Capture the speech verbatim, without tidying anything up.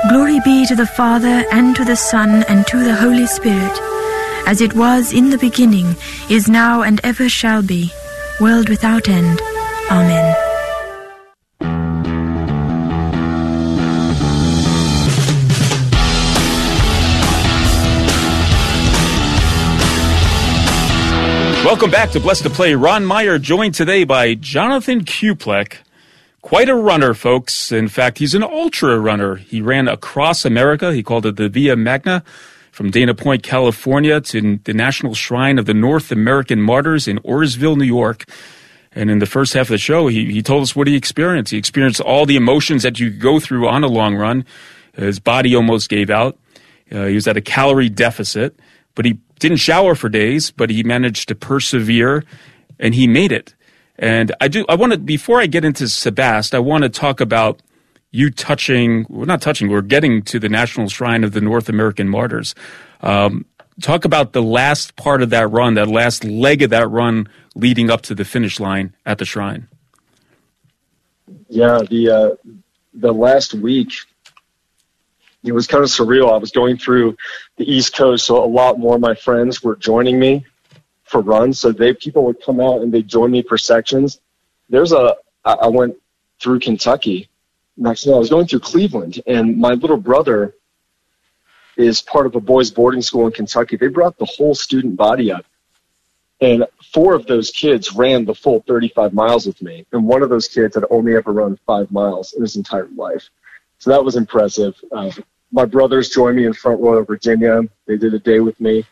Glory be to the Father, and to the Son, and to the Holy Spirit, as it was in the beginning, is now, and ever shall be, world without end. Amen. Welcome back to Blessed to Play. Ron Meyer joined today by Jonathan Kuplek. Quite a runner, folks. In fact, he's an ultra runner. He ran across America. He called it the Via Magna, from Dana Point, California, to the National Shrine of the North American Martyrs in Oroville, New York. And in the first half of the show, he, he told us what he experienced. He experienced all the emotions that you go through on a long run. His body almost gave out. Uh, he was at a calorie deficit, but he didn't shower for days, but he managed to persevere, and he made it. And I do. I want to, before I get into Sebast, I want to talk about you touching, well, not touching, we're getting to the National Shrine of the North American Martyrs. Um, talk about the last part of that run, that last leg of that run leading up to the finish line at the shrine. Yeah, the uh, the last week, it was kind of surreal. I was going through the East Coast, so a lot more of my friends were joining me for runs. So they people would come out and they'd join me for sections. There's a I, I went through Kentucky. Next thing I was going through Cleveland, and my little brother is part of a boys' boarding school in Kentucky. They brought the whole student body up, and four of those kids ran the full thirty-five miles with me, and one of those kids had only ever run five miles in his entire life. So that was impressive. Uh, my brothers joined me in Front Royal, Virginia. They did a day with me.